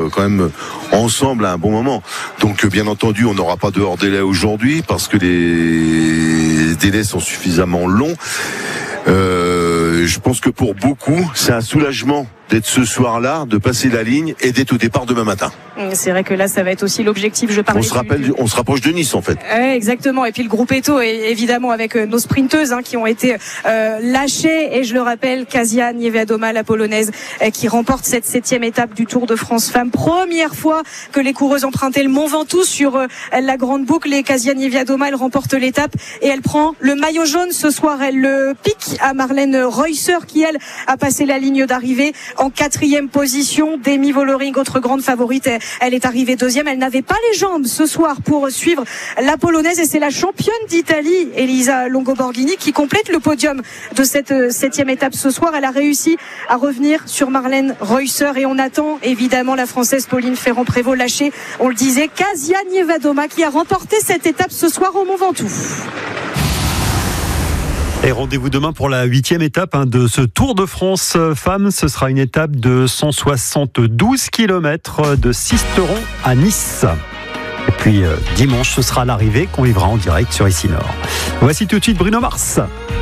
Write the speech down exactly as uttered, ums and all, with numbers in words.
quand même ensemble à un bon moment. Donc bien entendu, on n'aura pas de hors-délai aujourd'hui parce que les délais sont suffisamment longs. Euh, je pense que pour beaucoup, c'est un soulagement d'être ce soir-là, de passer la ligne et d'être au départ demain matin. C'est vrai que là, ça va être aussi l'objectif. Je parlais on se rappelle, du... on se rapproche de Nice en fait. Ouais, exactement. Et puis le groupe Eto, évidemment, avec nos sprinteuses hein, qui ont été euh, lâchées. Et je le rappelle, Kasia Niewiadoma, la polonaise, euh, qui remporte cette septième étape du Tour de France Femmes. Première fois que les coureuses empruntaient le Mont Ventoux sur euh, la grande boucle. Et Kasia Niewiadoma, elle remporte l'étape et elle prend le maillot jaune ce soir. Elle le pique à Marlène Reusser qui, elle, a passé la ligne d'arrivée en quatrième position. Demi Vollering, autre grande favorite, elle est arrivée deuxième. Elle n'avait pas les jambes ce soir pour suivre la polonaise et c'est la championne d'Italie, Elisa Longoborghini, qui complète le podium de cette septième étape ce soir. Elle a réussi à revenir sur Marlène Reusser et on attend évidemment la française Pauline Ferrand-Prévot lâchée. On le disait, Kasia Niewiadoma qui a remporté cette étape ce soir au Mont Ventoux. Et rendez-vous demain pour la huitième étape hein, de ce Tour de France Femmes. Ce sera une étape de cent soixante-douze kilomètres de Sisteron à Nice. Et puis euh, dimanche, ce sera l'arrivée qu'on vivra en direct sur Ici Nord. Voici tout de suite Bruno Mars.